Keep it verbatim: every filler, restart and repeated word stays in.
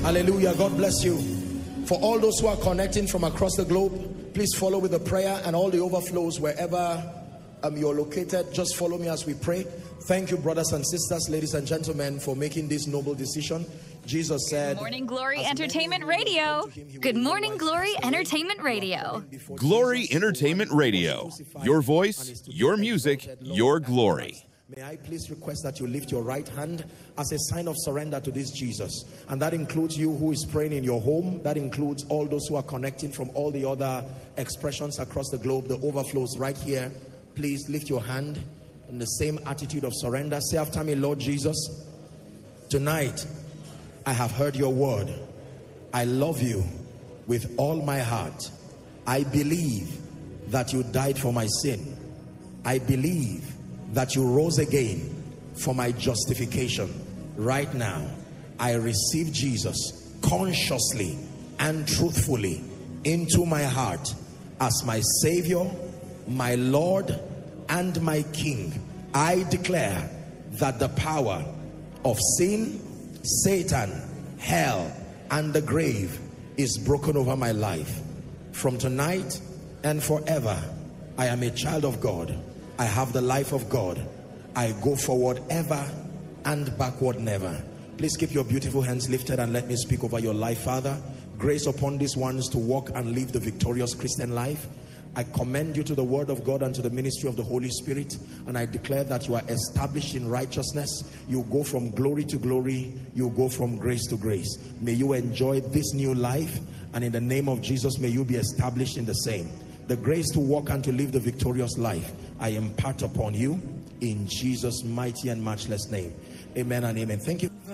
Hallelujah. God bless you. For all those who are connecting from across the globe, please follow with the prayer and all the overflows wherever um, you're located. Just follow me as we pray. Thank you, brothers and sisters, ladies and gentlemen, for making this noble decision. Jesus said, Good Morning Glory Entertainment Radio. Good Morning Glory Entertainment Radio. Glory Entertainment Radio. Your voice, your music, your glory. May I please request that you lift your right hand as a sign of surrender to this Jesus. And that includes you who is praying in your home. That includes all those who are connecting from all the other expressions across the globe, the overflows right here. Please lift your hand in the same attitude of surrender. Say after me, Lord Jesus, tonight I have heard your word. I love you with all my heart. I believe that you died for my sin. I believe that you rose again for my justification. Right now, I receive Jesus consciously and truthfully into my heart as my Savior, my Lord, and my King. I declare that the power of sin, Satan, hell, and the grave is broken over my life. From tonight and forever, I am a child of God. I have the life of God. I go forward ever and backward never. Please keep your beautiful hands lifted and let me speak over your life. Father, grace upon these ones to walk and live the victorious Christian life. I commend you to the word of God and to the ministry of the Holy Spirit, and I declare that you are established in righteousness. You go from glory to glory. You go from grace to grace. May you enjoy this new life, and in the name of Jesus, may you be established in the same. The grace to walk and to live the victorious life, I impart upon you in Jesus' mighty and matchless name. Amen and amen. Thank you.